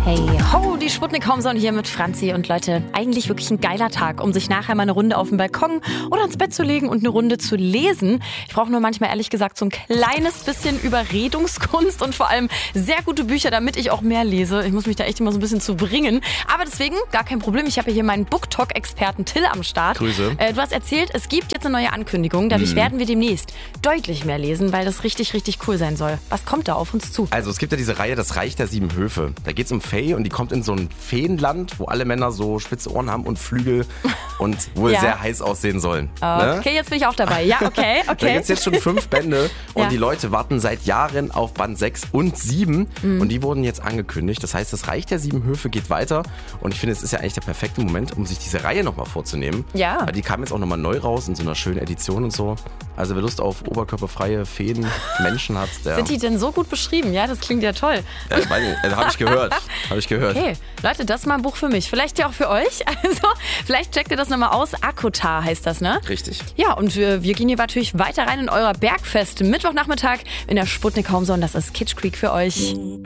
Hey ho, die Sputnik-Homezone hier mit Franzi. Und Leute, eigentlich wirklich ein geiler Tag, um sich nachher mal eine Runde auf den Balkon oder ins Bett zu legen und eine Runde zu lesen. Ich brauche nur manchmal ehrlich gesagt so ein kleines bisschen Überredungskunst und vor allem sehr gute Bücher, damit ich auch mehr lese. Ich muss mich da echt immer so ein bisschen zu bringen. Aber deswegen, gar kein Problem, ich habe hier meinen BookTok-Experten Till am Start. Grüße. Du hast erzählt, es gibt jetzt eine neue Ankündigung. Dadurch werden wir demnächst deutlich mehr lesen, weil das richtig, richtig cool sein soll. Was kommt da auf uns zu? Also es gibt ja diese Reihe Das Reich der 7 Höfe. Da geht es um Faye und die kommt in so ein Feenland, wo alle Männer so spitze Ohren haben und Flügel und wohl sehr heiß aussehen sollen. Okay, jetzt bin ich auch dabei. Ja, okay. Da gibt es jetzt schon 5 Bände und Ja. die Leute warten seit Jahren auf Band 6 und 7 und die wurden jetzt angekündigt. Das heißt, das Reich der 7 Höfe geht weiter und ich finde, es ist ja eigentlich der perfekte Moment, um sich diese Reihe nochmal vorzunehmen. Ja. Weil die kam jetzt auch nochmal neu raus in so einer schönen Edition und so. Also wer Lust auf oberkörperfreie Feen, Menschen hat, der... Sind die denn so gut beschrieben? Ja, das klingt ja toll. Habe ich gehört. Okay, Leute, das ist mal ein Buch für mich. Vielleicht ja auch für euch. Also, vielleicht checkt ihr das nochmal aus. ACOTAR heißt das, ne? Richtig. Ja, und wir gehen hier natürlich weiter rein in euer Bergfest. Mittwochnachmittag in der Sputnik Homezone. Das ist Kitsch Creek für euch.